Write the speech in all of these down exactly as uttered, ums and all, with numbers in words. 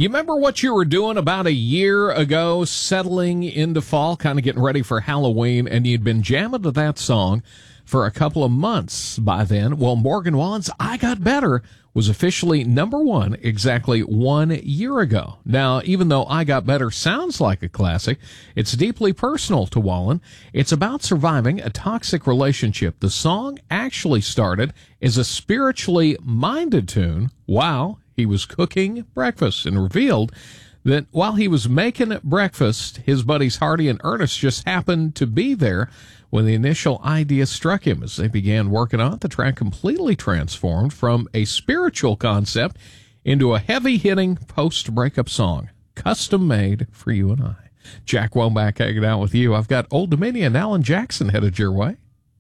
You remember what you were doing about a year ago, settling into fall, kind of getting ready for Halloween, and you'd been jamming to that song for a couple of months by then? Well, Morgan Wallen's I Got Better was officially number one exactly one year ago. Now, even though I Got Better sounds like a classic, it's deeply personal to Wallen. It's about surviving a toxic relationship. The song actually started as a spiritually minded tune while he was cooking breakfast, and revealed that while he was making breakfast, his buddies Hardy and Ernest just happened to be there when the initial idea struck him. As they began working on it, the track completely transformed from a spiritual concept into a heavy-hitting post-breakup song, custom-made for you and I. Jack Womack hanging out with you. I've got Old Dominion and Alan Jackson headed your way.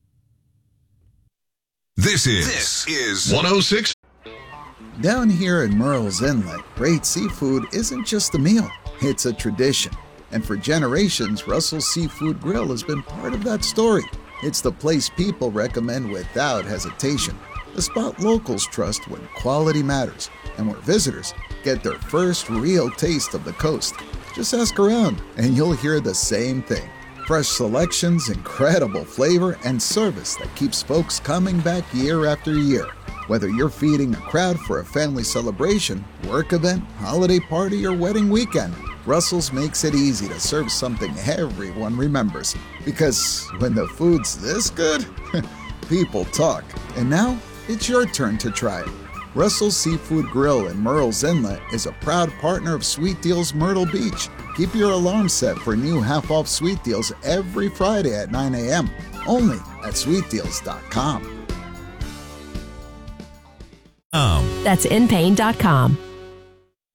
This is, this is one oh six. Down here in Murrells Inlet, great seafood isn't just a meal, it's a tradition. And for generations, Russell's Seafood Grill has been part of that story. It's the place people recommend without hesitation, the spot locals trust when quality matters, and where visitors get their first real taste of the coast. Just ask around, and you'll hear the same thing. Fresh selections, incredible flavor, and service that keeps folks coming back year after year. Whether you're feeding a crowd for a family celebration, work event, holiday party, or wedding weekend, Russell's makes it easy to serve something everyone remembers. Because when the food's this good, people talk. And now, it's your turn to try it. Russell's Seafood Grill in Murrells Inlet is a proud partner of Sweet Deals Myrtle Beach. Keep your alarm set for new half-off Sweet Deals every Friday at nine a.m. Only at sweet deals dot com. That's in pain dot com.